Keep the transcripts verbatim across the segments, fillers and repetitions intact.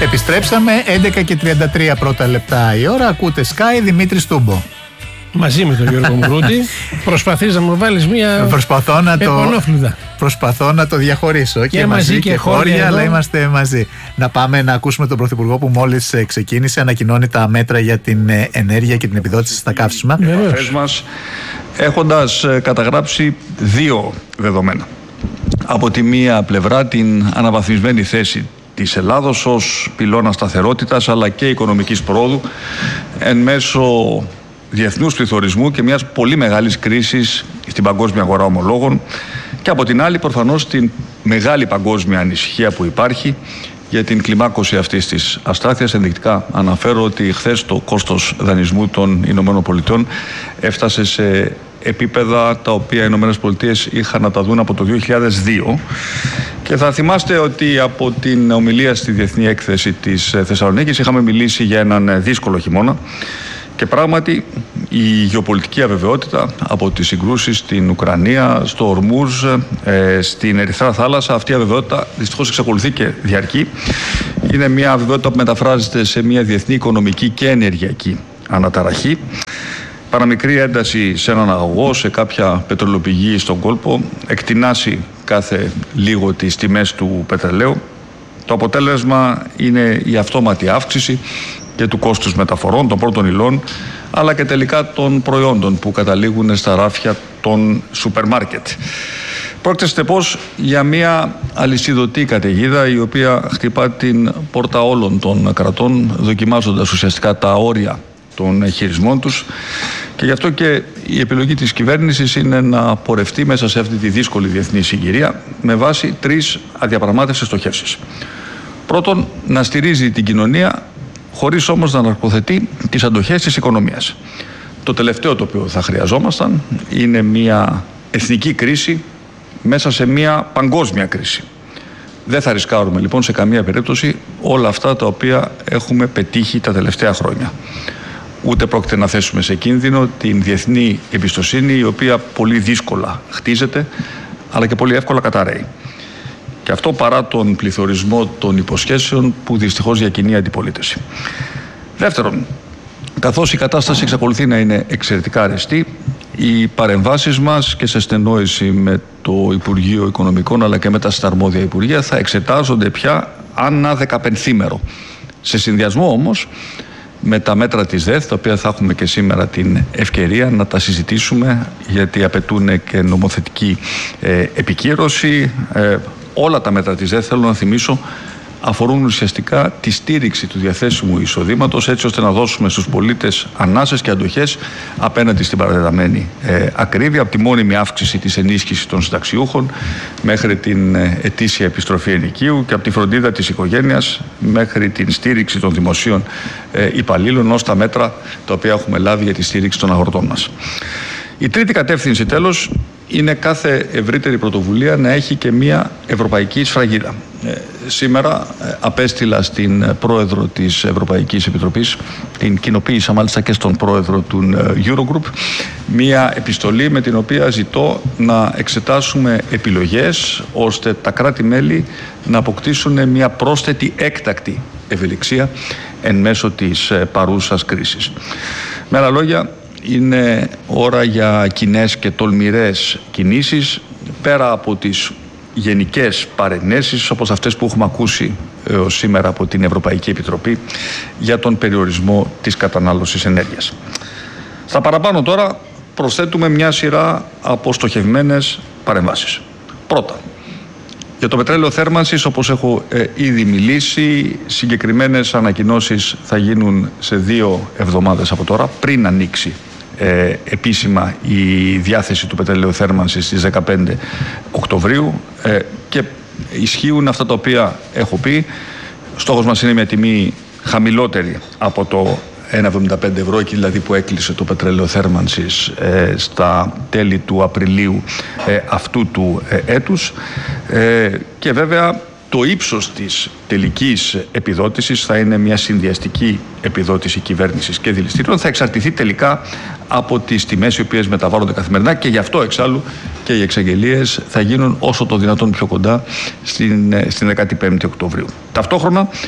Επιστρέψαμε, έντεκα και τριάντα τρία πρώτα λεπτά η ώρα. Ακούτε Sky, Δημήτρης Τούμπο. Μαζί με τον Γιώργο Μουρούτη. Προσπαθείς να μου βάλεις μια Προσπαθώ να το, επωνόφλουδα. Προσπαθώ να το διαχωρίσω και, και μαζί και, και χώρια, αλλά είμαστε μαζί. Να πάμε να ακούσουμε τον Πρωθυπουργό που μόλις ξεκίνησε, ανακοινώνει τα μέτρα για την ενέργεια και την επιδότηση στα καύσιμα. Μας, έχοντας καταγράψει δύο δεδομένα. Από τη μία πλευρά την αναβαθμισμένη θέση της Ελλάδος ως πυλώνα σταθερότητας αλλά και οικονομικής πρόοδου εν μέσω διεθνούς πληθωρισμού και μιας πολύ μεγάλης κρίσης στην παγκόσμια αγορά ομολόγων, και από την άλλη προφανώς την μεγάλη παγκόσμια ανησυχία που υπάρχει για την κλιμάκωση αυτής της αστάθειας. Ενδεικτικά αναφέρω ότι χθες το κόστος δανεισμού των Ηνωμένων Πολιτειών έφτασε σε επίπεδα τα οποία οι Ηνωμένες Πολιτείες είχαν να τα δουν από το δύο χιλιάδες δύο, και θα θυμάστε ότι από την ομιλία στη Διεθνή Έκθεση της Θεσσαλονίκης είχαμε μιλήσει για έναν δύσκολο χειμώνα. Και πράγματι η γεωπολιτική αβεβαιότητα από τις συγκρούσεις στην Ουκρανία, στο Ορμούζ, ε, στην Ερυθρά Θάλασσα, αυτή η αβεβαιότητα δυστυχώς εξακολουθεί και διαρκεί. Είναι μια αβεβαιότητα που μεταφράζεται σε μια διεθνή οικονομική και ενεργειακή αναταραχή. Παραμικρή ένταση σε έναν αγωγό, σε κάποια πετρελαιοπηγή στον κόλπο, εκτινάσει κάθε λίγο τις τιμές του πετρελαίου. Το αποτέλεσμα είναι η αυτόματη αύξηση και του κόστους μεταφορών, των πρώτων υλών, αλλά και τελικά των προϊόντων που καταλήγουν στα ράφια των σούπερ μάρκετ. Πρόκειται συνεπώς για μια αλυσιδωτή καταιγίδα η οποία χτυπά την πόρτα όλων των κρατών, δοκιμάζοντας ουσιαστικά τα όρια των χειρισμών τους, και γι' αυτό και η επιλογή της κυβέρνησης είναι να πορευτεί μέσα σε αυτή τη δύσκολη διεθνή συγκυρία με βάση τρεις αδιαπραγμάτευτες στοχεύσεις. Πρώτον, να στηρίζει την κοινωνία χωρίς όμως να αναρποθετεί τις αντοχές της οικονομίας. Το τελευταίο το οποίο θα χρειαζόμασταν είναι μια εθνική κρίση μέσα σε μια παγκόσμια κρίση. Δεν θα ρισκάρουμε λοιπόν σε καμία περίπτωση όλα αυτά τα οποία έχουμε πετύχει τα τελευταία χρόνια. Ούτε πρόκειται να θέσουμε σε κίνδυνο την διεθνή εμπιστοσύνη, η οποία πολύ δύσκολα χτίζεται αλλά και πολύ εύκολα καταρρέει. Και αυτό παρά τον πληθωρισμό των υποσχέσεων που δυστυχώς διακινεί η αντιπολίτευση. Δεύτερον, καθώς η κατάσταση εξακολουθεί να είναι εξαιρετικά αρεστή, οι παρεμβάσεις μας και σε στενόηση με το Υπουργείο Οικονομικών αλλά και με τα συναρμόδια Υπουργεία θα εξετάζονται πια ανά δεκαπενθήμερο. Σε συνδυασμό όμως με τα μέτρα της ΔΕΘ, τα οποία θα έχουμε και σήμερα την ευκαιρία να τα συζητήσουμε, γιατί απαιτούν και νομοθετική ε, επικύρωση. Ε, όλα τα μέτρα της ΔΕΘ, θέλω να θυμίσω, αφορούν ουσιαστικά τη στήριξη του διαθέσιμου εισοδήματος, έτσι ώστε να δώσουμε στους πολίτες ανάσες και αντοχές απέναντι στην παραδεδομένη ε, ακρίβεια, από τη μόνιμη αύξηση της ενίσχυσης των συνταξιούχων μέχρι την ε, ετήσια επιστροφή ενοικίου, και από τη φροντίδα της οικογένειας μέχρι την στήριξη των δημοσίων ε, υπαλλήλων, ως τα μέτρα τα οποία έχουμε λάβει για τη στήριξη των αγροτών μας. Η τρίτη κατεύθυνση, τέλος, είναι κάθε ευρύτερη πρωτοβουλία να έχει και μια ευρωπαϊκή σφραγίδα. Ε, σήμερα ε, απέστειλα στην πρόεδρο της Ευρωπαϊκής Επιτροπής, την κοινοποίησα μάλιστα και στον πρόεδρο του Eurogroup, μια επιστολή με την οποία ζητώ να εξετάσουμε επιλογές ώστε τα κράτη-μέλη να αποκτήσουν μια πρόσθετη έκτακτη ευελιξία εν μέσω της ε, παρούσας κρίσης. Με άλλα λόγια, είναι ώρα για κοινές και τολμηρές κινήσεις, πέρα από τις γενικές παρενέσεις όπως αυτές που έχουμε ακούσει έως σήμερα από την Ευρωπαϊκή Επιτροπή για τον περιορισμό της κατανάλωσης ενέργειας. Στα παραπάνω τώρα προσθέτουμε μια σειρά από στοχευμένες παρεμβάσεις. Πρώτα, για το πετρέλαιο θέρμανσης, όπως έχω ε, ήδη μιλήσει, συγκεκριμένες ανακοινώσεις θα γίνουν σε δύο εβδομάδες από τώρα, πριν ανοίξει ε, επίσημα η διάθεση του πετρελαίου θέρμανσης στις δεκαπέντε Οκτωβρίου, ε, και ισχύουν αυτά τα οποία έχω πει. Στόχος μας είναι μια τιμή χαμηλότερη από το ένα εβδομήντα πέντε ευρώ, εκεί δηλαδή που έκλεισε το πετρέλαιο θέρμανσης ε, στα τέλη του Απριλίου ε, αυτού του ε, έτους, ε, και βέβαια το ύψος της τελικής επιδότησης θα είναι μια συνδυαστική επιδότηση κυβέρνησης και δηληστήριων, θα εξαρτηθεί τελικά από τις τιμές οι οποίες μεταβάλλονται καθημερινά, και γι' αυτό εξάλλου και οι εξαγγελίες θα γίνουν όσο το δυνατόν πιο κοντά στην, στην δεκαπέντε Οκτωβρίου. Ταυτόχρονα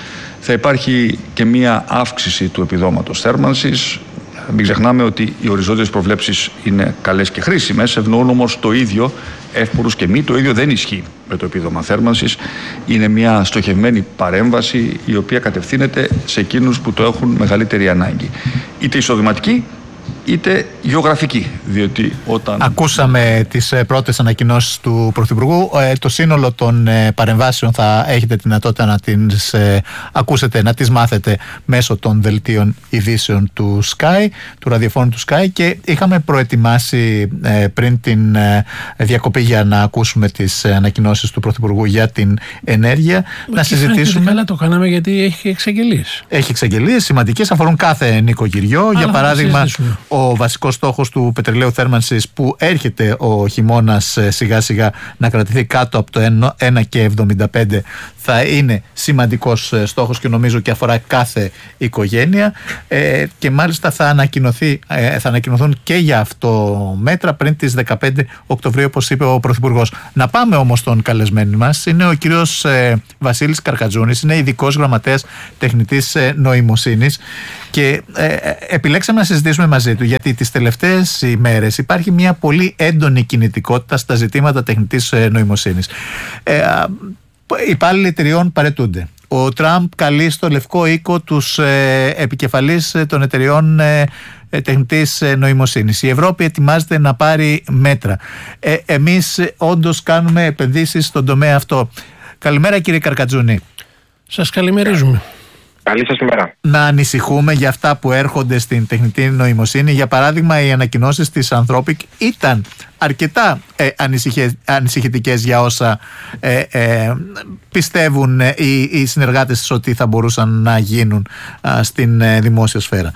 Θα υπάρχει και μία αύξηση του επιδόματος θέρμανσης. Μην ξεχνάμε ότι οι οριζόντιες προβλέψεις είναι καλές και χρήσιμες, ευνοούν όμως το ίδιο εύπορους και μη. Το ίδιο δεν ισχύει με το επίδομα θέρμανσης. Είναι μια στοχευμένη παρέμβαση η οποία κατευθύνεται σε εκείνους που το έχουν μεγαλύτερη ανάγκη. Είτε εισοδηματική είτε γεωγραφική, διότι όταν... Ακούσαμε τις πρώτες ανακοινώσεις του Πρωθυπουργού. Το σύνολο των παρεμβάσεων θα έχετε τη δυνατότητα να τις ακούσετε, να τις μάθετε μέσω των δελτίων ειδήσεων του Sky, του ραδιοφώνου του Sky, και είχαμε προετοιμάσει πριν την διακοπή για να ακούσουμε τις ανακοινώσεις του Πρωθυπουργού για την ενέργεια. Μα να συζητήσουμε. Καλά το κάναμε, γιατί έχει εξαγγελίες. Έχει εξαγγελίες σημαντικές, αφορούν κάθε νοικοκυριό. Για παράδειγμα, ο βασικός στόχος του πετρελαίου θέρμανσης που έρχεται ο χειμώνας σιγά σιγά να κρατηθεί κάτω από το ένα κόμμα εβδομήντα πέντε θα είναι σημαντικός στόχος και νομίζω και αφορά κάθε οικογένεια, ε, και μάλιστα θα, ανακοινωθεί, ε, θα ανακοινωθούν και για αυτό μέτρα πριν τις δεκαπέντε Οκτωβρίου, όπως είπε ο Πρωθυπουργός. Να πάμε όμως στον καλεσμένο μας. Είναι ο κύριος ε, Βασίλης Καρκατζούνης, είναι ειδικός γραμματέας τεχνητής ε, νοημοσύνης, και ε, επιλέξαμε να συζητήσουμε μαζί του γιατί τις τελευταίες ημέρες υπάρχει μια πολύ έντονη κινητικότητα στα ζητήματα τεχνητής ε, νοημοσύνης. Ε, Οι υπάλληλοι εταιριών παραιτούνται. Ο Τραμπ καλεί στο Λευκό Οίκο τους ε, επικεφαλείς των εταιριών ε, ε, τεχνητής ε, νοημοσύνης. Η Ευρώπη ετοιμάζεται να πάρει μέτρα. Ε, εμείς ε, όντως κάνουμε επενδύσεις στον τομέα αυτό. Καλημέρα, κύριε Καρκατζούνη. Σας καλημερίζουμε. Καλή σας ημέρα. Να ανησυχούμε για αυτά που έρχονται στην τεχνητή νοημοσύνη. Για παράδειγμα, οι ανακοινώσεις της Anthropic ήταν αρκετά ε, ανησυχητικές για όσα ε, ε, πιστεύουν ε, οι, οι συνεργάτες της ότι θα μπορούσαν να γίνουν ε, στην ε, δημόσια σφαίρα.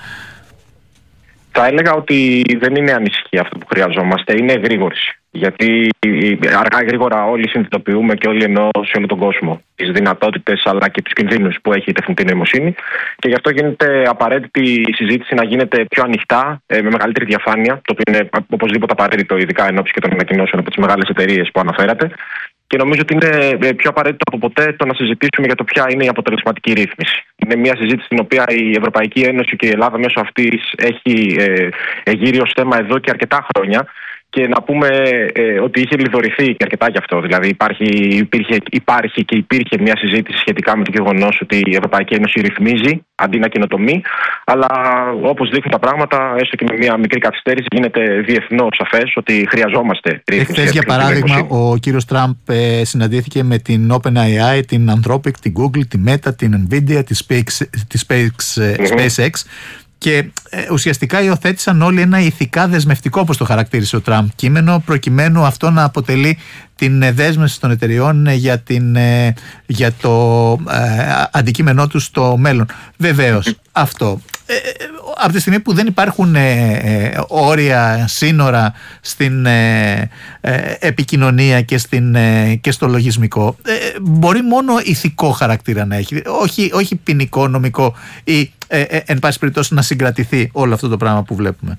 Θα έλεγα ότι δεν είναι ανησυχία αυτό που χρειαζόμαστε, είναι εγρήγορση. Γιατί αργά ή γρήγορα όλοι συνειδητοποιούμε, και όλοι εννοώ σε όλο τον κόσμο, τις δυνατότητες αλλά και τους κινδύνους που έχει η τεχνητή νοημοσύνη, και γι' αυτό γίνεται απαραίτητη η συζήτηση να γίνεται πιο ανοιχτά, με μεγαλύτερη διαφάνεια, το οποίο είναι οπωσδήποτε απαραίτητο, ειδικά εν ώψη και των ανακοινώσεων από τις μεγάλες εταιρείες που αναφέρατε. Και νομίζω ότι είναι πιο απαραίτητο από ποτέ το να συζητήσουμε για το ποια είναι η αποτελεσματική ρύθμιση. Είναι μια συζήτηση στην οποία η Ευρωπαϊκή Ένωση και η Ελλάδα μέσω αυτής έχει εγείρει ως θέμα εδώ και αρκετά χρόνια. Και να πούμε ε, ότι είχε λιδωρηθεί και αρκετά γι' αυτό. Δηλαδή υπάρχει, υπήρχε, υπάρχει και υπήρχε μια συζήτηση σχετικά με το γεγονός ότι η Ευρωπαϊκή Ένωση ρυθμίζει αντί να καινοτομεί. Αλλά όπως δείχνουν τα πράγματα, έστω και με μια μικρή καθυστέρηση, γίνεται διεθνώς σαφές ότι χρειαζόμαστε ρύθμιση. Εχθές, για παράδειγμα, ο κύριος Τραμπ ε, συναντήθηκε με την OpenAI, την Anthropic, την Google, τη Meta, την Nvidia, τη Space, τη Space, mm-hmm. SpaceX. Και ε, ουσιαστικά υιοθέτησαν όλοι ένα ηθικά δεσμευτικό, όπως το χαρακτήρισε ο Τραμπ, κείμενο, προκειμένου αυτό να αποτελεί την δέσμευση των εταιριών για, την, ε, για το ε, αντικείμενό τους στο μέλλον. Βεβαίως, αυτό. Ε, από τη στιγμή που δεν υπάρχουν ε, ε, όρια, σύνορα στην ε, ε, επικοινωνία και, στην, ε, και στο λογισμικό, ε, μπορεί μόνο ηθικό χαρακτήρα να έχει, όχι, όχι ποινικό, νομικό ή ε, ε, εν πάση περιπτώσει να συγκρατηθεί όλο αυτό το πράγμα που βλέπουμε.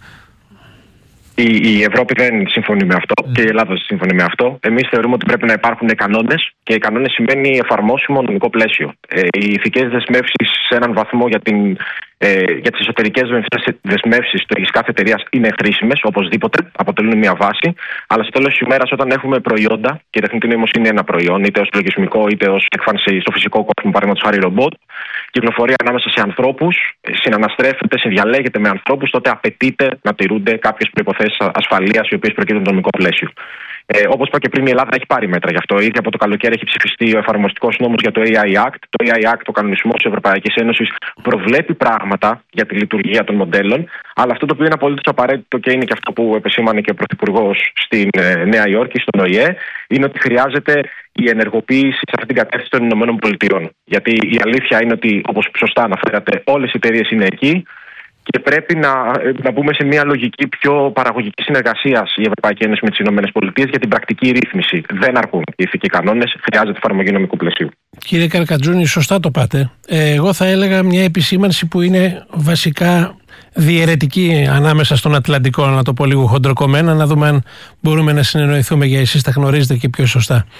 Η, η Ευρώπη δεν συμφωνεί με αυτό mm. και η Ελλάδα δεν συμφωνεί με αυτό. Εμείς θεωρούμε ότι πρέπει να υπάρχουν κανόνες, και οι κανόνες σημαίνει εφαρμόσιμο νομικό πλαίσιο. Ε, οι ηθικές δεσμεύσεις σε έναν βαθμό για, την, ε, για τις εσωτερικές δεσμεύσεις της κάθε εταιρείας είναι χρήσιμες, οπωσδήποτε, αποτελούν μια βάση. Αλλά στο τέλος της ημέρας, όταν έχουμε προϊόντα, και η τεχνητή νοημοσύνη είναι ένα προϊόν, είτε ως λογισμικό είτε ως εκφάνση στο φυσικό κόσμο, παραδείγματος χάρη ρομπότ, κυκλοφορεί ανάμεσα σε ανθρώπους, συναναστρέφεται, συνδιαλέγεται με ανθρώπους, τότε απαιτείται να τηρούνται κάποιες προϋποθέσεις ασφαλείας, οι οποίες προκύπτουν το νομικό πλαίσιο. Ε, όπως είπα και πριν, η Ελλάδα έχει πάρει μέτρα γι' αυτό. Ήδη από το καλοκαίρι έχει ψηφιστεί ο εφαρμοστικός νόμος για το έι άι Act. Το έι άι Act, ο κανονισμός της Ευρωπαϊκής Ένωσης, προβλέπει πράγματα για τη λειτουργία των μοντέλων. Αλλά αυτό το οποίο είναι απολύτως απαραίτητο, και είναι και αυτό που επεσήμανε και ο Πρωθυπουργός στην ε, Νέα Υόρκη, στον Ο Η Ε, είναι ότι χρειάζεται η ενεργοποίηση σε αυτή την κατεύθυνση των ΗΠΑ. Γιατί η αλήθεια είναι ότι, όπως σωστά αναφέρατε, όλες οι εταιρείες είναι εκεί. Και πρέπει να, να μπούμε σε μια λογική πιο παραγωγική συνεργασία η Ευρωπαϊκή Ένωση με τις ΗΠΑ για την πρακτική ρύθμιση. Δεν αρκούν οι ηθικοί κανόνες, χρειάζεται εφαρμογή νομικού πλαισίου. Κύριε Καρκατζούνη, σωστά το πάτε. Ε, εγώ θα έλεγα μια επισήμανση που είναι βασικά διαιρετική ανάμεσα στον Ατλαντικό, να το πω λίγο χοντροκομμένα, να δούμε αν μπορούμε να συνεννοηθούμε, για εσείς τα γνωρίζετε και πιο σωστά.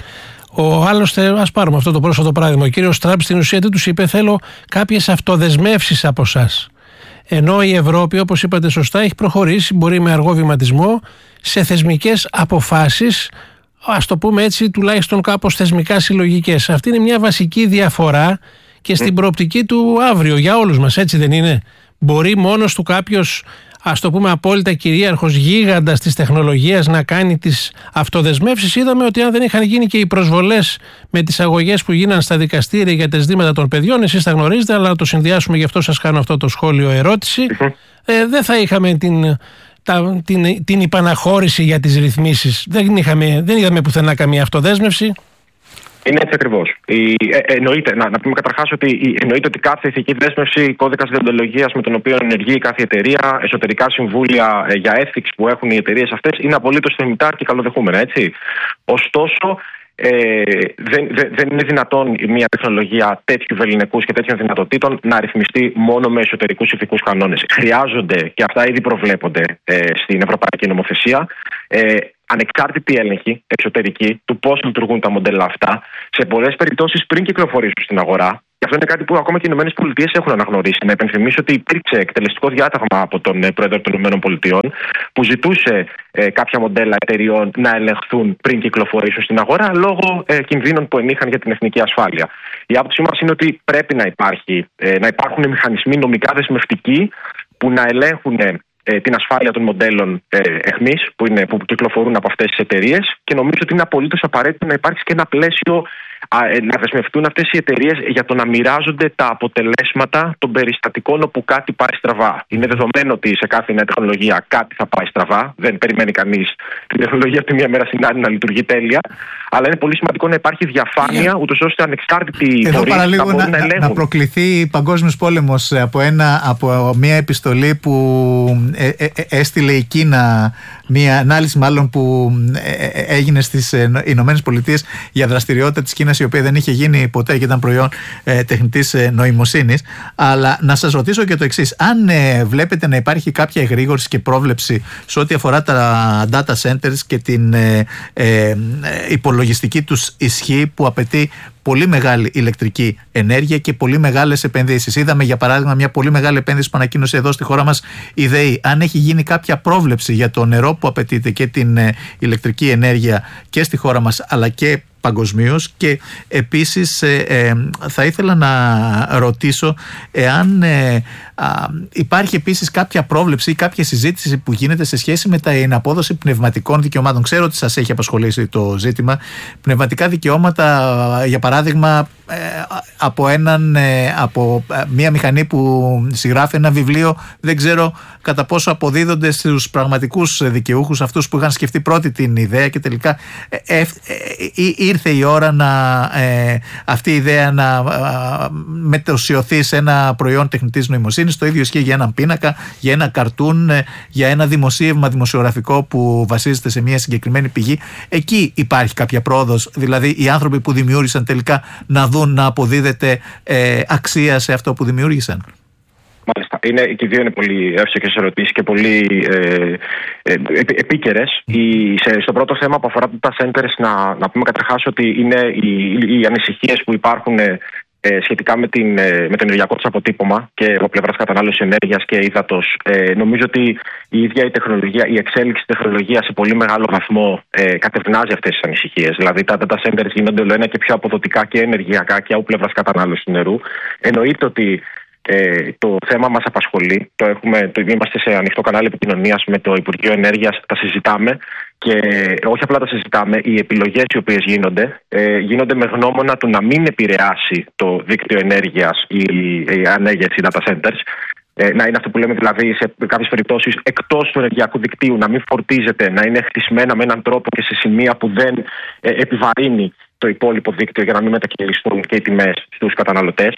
Ο άλλωστε, ας πάρουμε αυτό το πρόσφατο παράδειγμα. Ο κύριος Τραμπ στην ουσία τι τους είπε? Θέλω κάποιες αυτοδεσμεύσεις από εσάς. Ενώ η Ευρώπη, όπως είπατε σωστά, έχει προχωρήσει, μπορεί με αργό βηματισμό, σε θεσμικές αποφάσεις, ας το πούμε έτσι, τουλάχιστον κάπως θεσμικά συλλογικές. Αυτή είναι μια βασική διαφορά και στην προοπτική του αύριο για όλους μας, έτσι δεν είναι? Μπορεί μόνος του κάποιος, ας το πούμε απόλυτα κυρίαρχος γίγαντας της τεχνολογίας, να κάνει τις αυτοδεσμεύσεις? Είδαμε ότι αν δεν είχαν γίνει και οι προσβολές με τις αγωγές που γίναν στα δικαστήρια για τα ζητήματα των παιδιών, εσείς τα γνωρίζετε, αλλά να το συνδυάσουμε, γι' αυτό σας κάνω αυτό το σχόλιο ερώτηση, ε, δεν θα είχαμε την, τα, την, την υπαναχώρηση για τις ρυθμίσεις. Δεν, είχαμε, δεν είδαμε πουθενά καμία αυτοδέσμευση. Είναι έτσι ακριβώς. Ε, εννοείται, να, να πούμε καταρχάς ότι εννοείται ότι κάθε ηθική δέσμευση, κώδικας δεοντολογίας με τον οποίο ενεργεί κάθε εταιρεία, εσωτερικά συμβούλια ε, για ethics που έχουν οι εταιρείες αυτές, είναι απολύτως θεμιτά και καλοδεχούμενα, έτσι. Ωστόσο, ε, δεν, δεν, δεν είναι δυνατόν μια τεχνολογία τέτοιου βεληνικούς και τέτοιων δυνατοτήτων να ρυθμιστεί μόνο με εσωτερικούς ηθικούς κανόνες. Χρειάζονται, και αυτά ήδη προβλέπονται ε, στην Ευρωπαϊκή Νομοθεσία, ε, ανεξάρτητη έλεγχη εξωτερική του πώς λειτουργούν τα μοντέλα αυτά, σε πολλές περιπτώσεις πριν κυκλοφορήσουν στην αγορά. Και αυτό είναι κάτι που ακόμα και οι ΗΠΑ έχουν αναγνωρίσει. Να υπενθυμίσω ότι υπήρξε εκτελεστικό διάταγμα από τον πρόεδρο των ΗΠΑ που ζητούσε ε, κάποια μοντέλα εταιριών να ελεγχθούν πριν κυκλοφορήσουν στην αγορά λόγω ε, κινδύνων που ενείχαν για την εθνική ασφάλεια. Η άποψή μας είναι ότι πρέπει να, υπάρχει, ε, να υπάρχουν μηχανισμοί νομικά δεσμευτικοί που να ελέγχουν την ασφάλεια των μοντέλων ε, εχμής που, είναι, που κυκλοφορούν από αυτές τις εταιρείες, και νομίζω ότι είναι απολύτως απαραίτητο να υπάρξει και ένα πλαίσιο α, ε, να δεσμευτούν αυτές οι εταιρείες για το να μοιράζονται τα αποτελέσματα των περιστατικών όπου κάτι πάει στραβά. Είναι δεδομένο ότι σε κάθε νέα τεχνολογία κάτι θα πάει στραβά. Δεν περιμένει κανείς την τεχνολογία από τη μία μέρα στην άλλη να λειτουργεί τέλεια. Αλλά είναι πολύ σημαντικό να υπάρχει διαφάνεια, yeah. ούτως ώστε ανεξάρτητοι φορείς να μπορούν να, να ελέγχουν. Να προκληθεί παγκόσμιος πόλεμος από, ένα, από μια επιστολή που ε, ε, ε, έστειλε η Κίνα, μια ανάλυση μάλλον που ε, ε, έγινε στις ε, Ηνωμένες Πολιτείες για δραστηριότητα της Κίνας, η οποία δεν είχε γίνει ποτέ και ήταν προϊόν ε, τεχνητής ε, νοημοσύνης. Αλλά να σας ρωτήσω και το εξής: αν ε, βλέπετε να υπάρχει κάποια εγρήγορση και πρόβλεψη σε ό,τι αφορά τα data centers και την ε, ε, ε, υπολογιστική τους ισχύ που απαιτεί πολύ μεγάλη ηλεκτρική ενέργεια και πολύ μεγάλες επενδύσεις. Είδαμε για παράδειγμα μια πολύ μεγάλη επένδυση που ανακοίνωσε εδώ στη χώρα μας η ΔΕΗ. Αν έχει γίνει κάποια πρόβλεψη για το νερό που απαιτείται και την ε, ηλεκτρική ενέργεια και στη χώρα μας αλλά και παγκοσμίως, και επίσης ε, ε, θα ήθελα να ρωτήσω εάν ε, α, υπάρχει επίσης κάποια πρόβλεψη ή κάποια συζήτηση που γίνεται σε σχέση με την απόδοση πνευματικών δικαιωμάτων. Ξέρω ότι σας έχει απασχολήσει το ζήτημα. Πνευματικά δικαιώματα, για παράδειγμα, ε, από, έναν, ε, από μια μηχανή που συγγράφει ένα βιβλίο, δεν ξέρω κατά πόσο αποδίδονται στους πραγματικούς δικαιούχους, αυτούς που είχαν σκεφτεί πρώτη την ιδέα και τελικά ε, ε, ε, ε, ήρθε η ώρα να, ε, αυτή η ιδέα να ε, μετωσιωθεί σε ένα προϊόν τεχνητής νοημοσύνης. Το ίδιο ισχύει για έναν πίνακα, για ένα καρτούν, ε, για ένα δημοσίευμα δημοσιογραφικό που βασίζεται σε μια συγκεκριμένη πηγή. Εκεί υπάρχει κάποια πρόοδος, δηλαδή οι άνθρωποι που δημιούργησαν τελικά να δουν να αποδίδεται ε, αξία σε αυτό που δημιούργησαν. Μάλιστα. Είναι, και οι δύο είναι πολύ εύστοχες ερωτήσεις και πολύ ε, ε, επίκαιρες. Η, σε, στο πρώτο θέμα που αφορά τα data centers, να, να πούμε καταρχάς ότι είναι οι, οι ανησυχίες που υπάρχουν ε, σχετικά με, την, ε, με το ενεργειακό τους αποτύπωμα και από πλευράς κατανάλωσης ενέργειας και ύδατος. Ε, νομίζω ότι η ίδια η τεχνολογία, η εξέλιξη της τεχνολογίας σε πολύ μεγάλο βαθμό ε, κατευνάζει αυτές τις ανησυχίες. Δηλαδή τα data centers γίνονται όλο ένα και πιο αποδοτικά και ενεργειακά και από πλευράς κατανάλωσης νερού. Εννοείται ότι Ε, το θέμα μας απασχολεί. Το έχουμε, το, είμαστε σε ανοιχτό κανάλι επικοινωνίας με το Υπουργείο Ενέργειας. Τα συζητάμε και όχι απλά τα συζητάμε. Οι επιλογές οι οποίες γίνονται ε, γίνονται με γνώμονα του να μην επηρεάσει το δίκτυο ενέργειας η, η ανέγερση data centers. Ε, να είναι αυτό που λέμε, δηλαδή σε κάποιες περιπτώσεις εκτός του ενεργειακού δικτύου, να μην φορτίζεται, να είναι χτισμένα με έναν τρόπο και σε σημεία που δεν ε, επιβαρύνει το υπόλοιπο δίκτυο για να μην μετακυλιστούν και οι τιμές στους καταναλωτές, που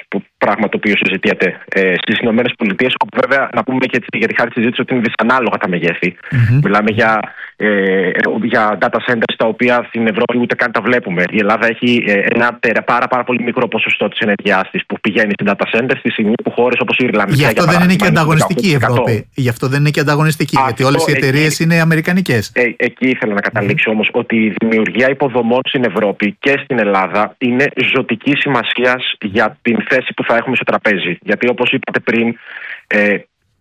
πράγμα το οποίο συζητιέται ε, στις Ηνωμένες Πολιτείες, όπου βέβαια να πούμε και για τη χάρη τη συζήτηση ότι είναι δυσανάλογα τα μεγέθη. Mm-hmm. Μιλάμε για, ε, για data centers τα οποία στην Ευρώπη ούτε καν τα βλέπουμε. Η Ελλάδα έχει ε, ένα πάρα, πάρα πολύ μικρό ποσοστό της ενέργειάς της που πηγαίνει στην data centers, στη στιγμή που χώρες όπως η Ιρλανδία. Γι' αυτό δεν είναι και ανταγωνιστική η Ευρώπη. Γι' αυτό δεν είναι και ανταγωνιστική, αυτό, γιατί όλες οι εταιρείες είναι αμερικανικές. Ε, εκεί ήθελα να καταλήξω mm. όμως ότι η δημιουργία υποδομών στην Ευρώπη και στην Ελλάδα είναι ζωτική σημασίας για την θέση που θα έχουμε στο τραπέζι. Γιατί όπως είπατε πριν, ε,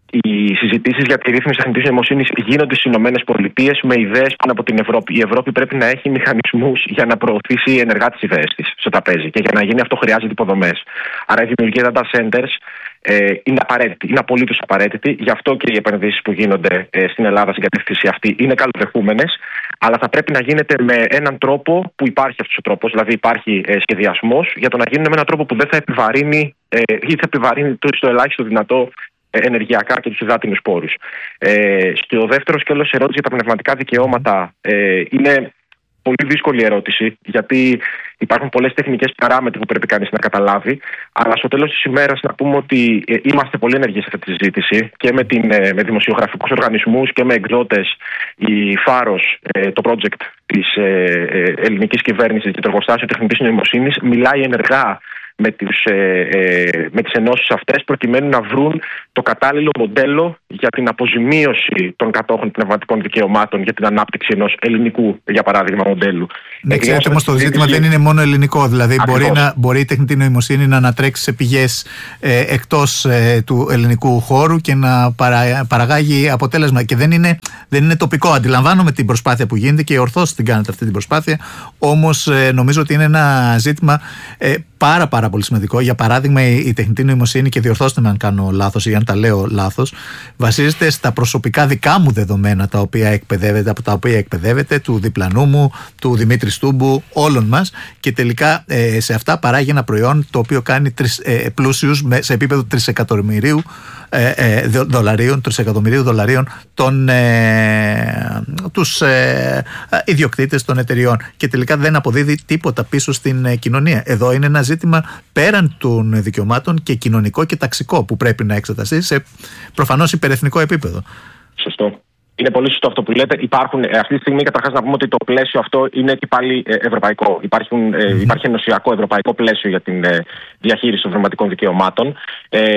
οι συζητήσεις για τη ρύθμιση τεχνητής νοημοσύνης γίνονται στις Ηνωμένες Πολιτείες με ιδέες πάνω από την Ευρώπη. Η Ευρώπη πρέπει να έχει μηχανισμούς για να προωθήσει ενεργά τις ιδέες της στο τραπέζι. Και για να γίνει αυτό χρειάζεται υποδομές. Άρα η δημιουργία data centers ε, είναι απαραίτητη, είναι απολύτως απαραίτητη. Γι' αυτό και οι επενδύσεις που γίνονται ε, στην Ελλάδα στην κατεύθυνση αυτή είναι καλοδεχούμενες. Αλλά θα πρέπει να γίνεται με έναν τρόπο που υπάρχει αυτός ο τρόπος, δηλαδή υπάρχει ε, σχεδιασμός για το να γίνουν με έναν τρόπο που δεν θα επιβαρύνει ε, ή θα επιβαρύνει το, στο ελάχιστο δυνατό ενεργειακά και τους υδάτινους πόρους. Ε, στο δεύτερο σκέλος ερώτηση για τα πνευματικά δικαιώματα ε, είναι πολύ δύσκολη ερώτηση, γιατί υπάρχουν πολλές τεχνικές παράμετροι που πρέπει κανείς να καταλάβει, αλλά στο τέλος της ημέρας να πούμε ότι ε, είμαστε πολύ ενεργοί σε αυτή τη συζήτηση και με, την, ε, με δημοσιογραφικούς οργανισμούς και με εκδότες. Η Φάρος, ε, το project της ε, ε, ελληνικής κυβέρνησης και το εργοστάσιο τεχνητής νοημοσύνης μιλάει ενεργά με, τους, ε, ε, με τις ενώσεις αυτές προκειμένου να βρουν το κατάλληλο μοντέλο για την αποζημίωση των κατόχων πνευματικών δικαιωμάτων για την ανάπτυξη ενός ελληνικού, για παράδειγμα, μοντέλου. Ναι, ξέρετε όμως το ζήτημα δεν είναι μόνο ελληνικό. Δηλαδή μπορεί, να, μπορεί η τεχνητή νοημοσύνη να ανατρέξει σε πηγές ε, εκτός ε, του ελληνικού χώρου και να παρα, παραγάγει αποτέλεσμα. Και δεν είναι, δεν είναι τοπικό. Αντιλαμβάνομαι την προσπάθεια που γίνεται και ορθώς την κάνετε αυτή την προσπάθεια. Όμως ε, νομίζω ότι είναι ένα ζήτημα ε, πάρα πάρα πολύ σημαντικό. Για παράδειγμα, η, η τεχνητή νοημοσύνη, και διορθώστε με αν κάνω λάθος ή αν τα λέω λάθος, βασίζεται στα προσωπικά δικά μου δεδομένα τα οποία εκπαιδεύεται, από τα οποία εκπαιδεύεται, του διπλανού μου, του Δημήτρη Στούμπου, όλων μας, και τελικά ε, σε αυτά παράγει ένα προϊόν το οποίο κάνει τρις, ε, πλούσιους με, σε επίπεδο τρισεκατομμυρίου ε, ε, δολαρίων, τρισεκατομμυρίου δολαρίων των, ε, τους ε, ιδιοκτήτες των εταιριών, και τελικά δεν αποδίδει τίποτα πίσω στην ε, κοινωνία. Εδώ είναι ένα ζήτημα πέραν των δικαιωμάτων και κοινωνικό και ταξικό που πρέπει να εξεταστεί σε προφανώς υπερεθνικό επίπεδο. Σωστό. Είναι πολύ σωστό αυτό που λέτε. Υπάρχουν, αυτή τη στιγμή, καταρχάς, να πούμε ότι το πλαίσιο αυτό είναι και πάλι ευρωπαϊκό. Υπάρχουν, mm-hmm. Υπάρχει ενωσιακό ευρωπαϊκό πλαίσιο για την διαχείριση των πνευματικών δικαιωμάτων. Ε,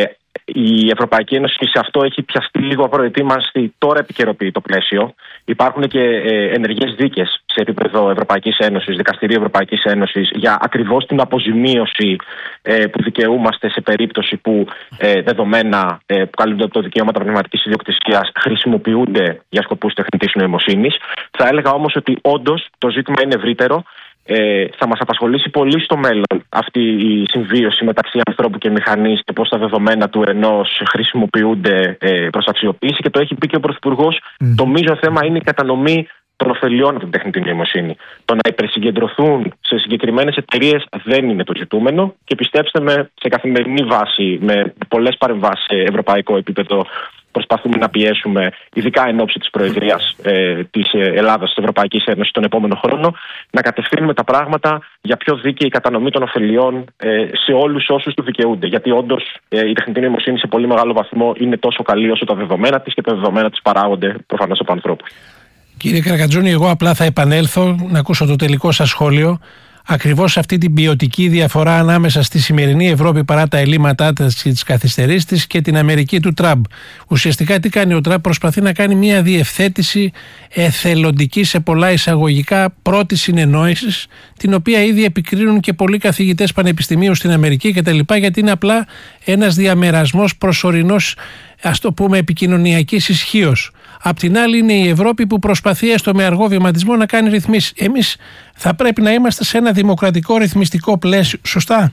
η Ευρωπαϊκή Ένωση σε αυτό έχει πιαστεί λίγο απροετοίμαστη, τώρα επικαιροποιεί το πλαίσιο. Υπάρχουν και ε, ενεργές δίκες σε επίπεδο Ευρωπαϊκής Ένωσης, Δικαστηρίου Ευρωπαϊκής Ένωσης, για ακριβώς την αποζημίωση ε, που δικαιούμαστε σε περίπτωση που ε, δεδομένα ε, που καλύπτονται από το δικαίωμα πνευματικής ιδιοκτησίας χρησιμοποιούνται για σκοπούς τεχνητής νοημοσύνης. Θα έλεγα όμως ότι όντως το ζήτημα είναι ευρύτερο. Ε, θα μας απασχολήσει πολύ στο μέλλον αυτή η συμβίωση μεταξύ ανθρώπου και μηχανής και πώς τα δεδομένα του ενός χρησιμοποιούνται ε, προς αξιοποίηση, και το έχει πει και ο Πρωθυπουργός. Mm. Το μείζον θέμα είναι η κατανομή των ωφελιών από την τεχνητή νοημοσύνη. Το να υπερσυγκεντρωθούν σε συγκεκριμένες εταιρείες δεν είναι το ζητούμενο, και πιστέψτε με, σε καθημερινή βάση, με πολλές παρεμβάσεις σε ευρωπαϊκό επίπεδο, προσπαθούμε να πιέσουμε, ειδικά εν ώψη της Προεδρίας ε, της Ελλάδας της Ευρωπαϊκής Ένωσης τον επόμενο χρόνο, να κατευθύνουμε τα πράγματα για πιο δίκαιη κατανομή των ωφελιών ε, σε όλους όσους του δικαιούνται. Γιατί όντως ε, η τεχνητή νοημοσύνη σε πολύ μεγάλο βαθμό είναι τόσο καλή όσο τα δεδομένα της, και τα δεδομένα της παράγονται προφανώς από ανθρώπους. Κύριε Καρακατζώνη, εγώ απλά θα επανέλθω να ακούσω το τελικό σας σχόλιο. Ακριβώς αυτή την ποιοτική διαφορά ανάμεσα στη σημερινή Ευρώπη, παρά τα ελλείμματά της και τις καθυστερήσεις της, και την Αμερική του Τραμπ. Ουσιαστικά τι κάνει ο Τραμπ? Προσπαθεί να κάνει μια διευθέτηση εθελοντική, σε πολλά εισαγωγικά, πρώτη συνεννόησης, την οποία ήδη επικρίνουν και πολλοί καθηγητές πανεπιστημίου στην Αμερική κτλ., γιατί είναι απλά ένας διαμερασμός προσωρινός, ας το πούμε, επικοινωνιακής ισχύος. Απ' την άλλη είναι η Ευρώπη που προσπαθεί, έστω με αργό βηματισμό, να κάνει ρυθμίσεις. Εμείς θα πρέπει να είμαστε σε ένα δημοκρατικό ρυθμιστικό πλαίσιο. Σωστά?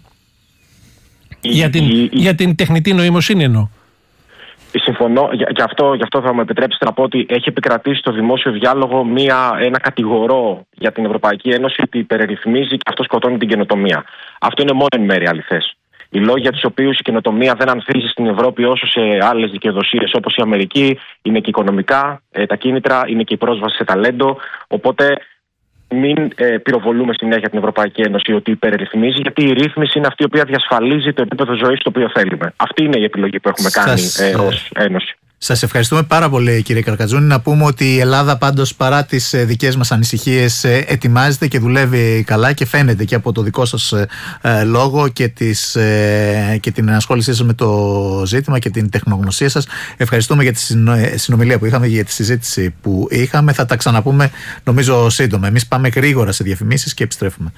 Η, για, την, η, για την τεχνητή νοημοσύνη εννοώ. Συμφωνώ. Γι' αυτό, γι' αυτό θα μου επιτρέψετε να πω ότι έχει επικρατήσει στο δημόσιο διάλογο μια, ένα κατηγορό για την Ευρωπαϊκή Ένωση ότι υπερρυθμίζει και αυτό σκοτώνει την καινοτομία. Αυτό είναι μόνο εν μέρει αληθές. Οι λόγοι για τους οποίους η καινοτομία δεν ανθίζει στην Ευρώπη όσο σε άλλες δικαιοδοσίες όπως η Αμερική είναι και οικονομικά, τα κίνητρα, είναι και η πρόσβαση σε ταλέντο. Οπότε μην ε, πυροβολούμε συνέχεια την Ευρωπαϊκή Ένωση ότι υπερρυθμίζει, γιατί η ρύθμιση είναι αυτή η οποία διασφαλίζει το επίπεδο ζωής το οποίο θέλουμε. Αυτή είναι η επιλογή που έχουμε κάνει Σας... ε, ως Ένωση. Σας ευχαριστούμε πάρα πολύ, κύριε Καρκατζούνη. Να πούμε ότι η Ελλάδα πάντως, παρά τις δικές μας ανησυχίες, ετοιμάζεται και δουλεύει καλά και φαίνεται και από το δικό σας ε, λόγο και, τις, ε, και την ενασχόλησή σας με το ζήτημα και την τεχνογνωσία σας. Ευχαριστούμε για τη συνομιλία που είχαμε, για τη συζήτηση που είχαμε. Θα τα ξαναπούμε νομίζω σύντομα. Εμείς πάμε γρήγορα σε διαφημίσεις και επιστρέφουμε.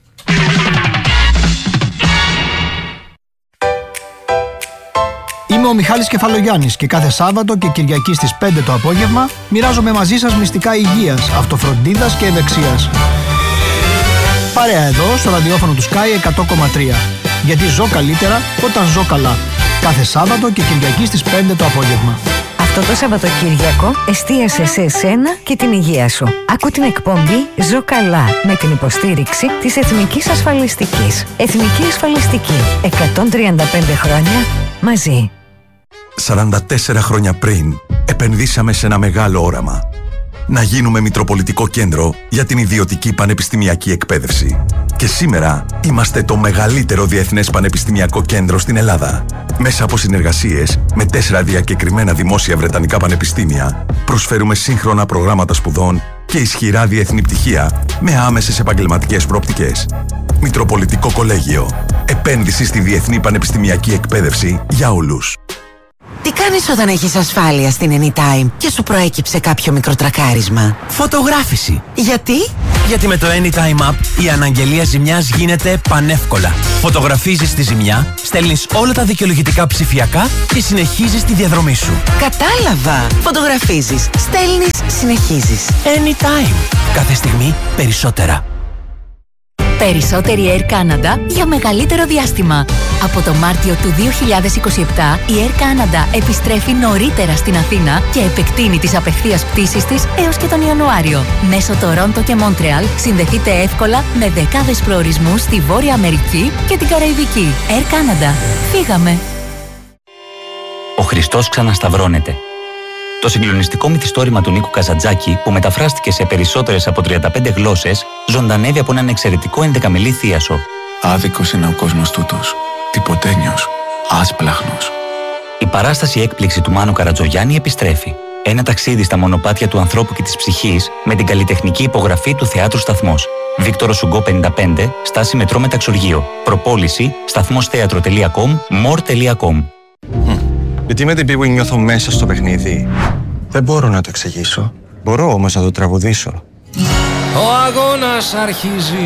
Είμαι ο Μιχάλης Κεφαλογιάννης και κάθε Σάββατο και Κυριακή στις πέντε το απόγευμα μοιράζομαι μαζί σας μυστικά υγείας, αυτοφροντίδας και ευεξίας. Παρέα εδώ στο ραδιόφωνο του Sky εκατό κόμμα τρία. Γιατί ζω καλύτερα όταν ζω καλά. Κάθε Σάββατο και Κυριακή στις πέντε το απόγευμα. Αυτό το Σαββατοκύριακο εστίασε σε εσένα και την υγεία σου. Άκου την εκπομπή «Ζω καλά» με την υποστήριξη της Εθνικής Ασφαλιστικής. Εθνική Ασφαλιστική. εκατόν τριάντα πέντε χρόνια μαζί. σαράντα τέσσερα χρόνια πριν επενδύσαμε σε ένα μεγάλο όραμα. Να γίνουμε Μητροπολιτικό Κέντρο για την ιδιωτική πανεπιστημιακή εκπαίδευση. Και σήμερα είμαστε το μεγαλύτερο διεθνές πανεπιστημιακό κέντρο στην Ελλάδα. Μέσα από συνεργασίες με τέσσερα διακεκριμένα δημόσια βρετανικά πανεπιστήμια, προσφέρουμε σύγχρονα προγράμματα σπουδών και ισχυρά διεθνή πτυχία με άμεσες επαγγελματικές προοπτικές. Μητροπολιτικό Κολέγιο. Επένδυση στη διεθνή πανεπιστημιακή εκπαίδευση για όλους. Τι κάνεις όταν έχεις ασφάλεια στην Anytime και σου προέκυψε κάποιο μικρό τρακάρισμα? Φωτογράφηση. Γιατί? Γιατί με το Anytime App η αναγγελία ζημιάς γίνεται πανεύκολα. Φωτογραφίζεις τη ζημιά, στέλνεις όλα τα δικαιολογητικά ψηφιακά και συνεχίζεις τη διαδρομή σου. Κατάλαβα. Φωτογραφίζεις, στέλνεις, συνεχίζεις. Anytime. Κάθε στιγμή περισσότερα. Περισσότερη Air Canada για μεγαλύτερο διάστημα. Από το Μάρτιο του δύο χιλιάδες είκοσι επτά η Air Canada επιστρέφει νωρίτερα στην Αθήνα και επεκτείνει τις απευθείας πτήσεις της έως και τον Ιανουάριο. Μέσω Τορόντο και Μόντρεαλ συνδεθείτε εύκολα με δεκάδες προορισμούς στη Βόρεια Αμερική και την Καραϊβική. Air Canada. Φύγαμε. Ο Χριστός ξανασταυρώνεται. Το συγκλονιστικό μυθιστόρημα του Νίκου Καζαντζάκη, που μεταφράστηκε σε περισσότερες από τριάντα πέντε γλώσσες, ζωντανεύει από έναν εξαιρετικό ενδεκαμελή θίασο. Άδικος είναι ο κόσμος τούτος. Τυποτένιος. Άσπλαχνος. Η παράσταση έκπληξη του Μάνου Καρατζογιάννη επιστρέφει. Ένα ταξίδι στα μονοπάτια του ανθρώπου και της ψυχής με την καλλιτεχνική υπογραφή του Θεάτρου Σταθμός. Βίκτορο Σουγκό πενήντα πέντε, στάση μετρό Μεταξουργείο. Προπόληση σταθμόσθέατρο τελεία κομ, μορ τελεία κομ. Γιατί με την πίγου νιώθω μέσα στο παιχνίδι. Δεν μπορώ να το εξηγήσω. Μπορώ όμως να το τραγουδήσω. Ο αγώνας αρχίζει.